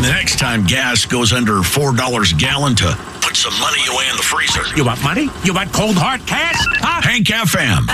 the next time gas goes under $4 a gallon to put some money away in the freezer. You want money? You want cold hard cash? Huh? Hank FM.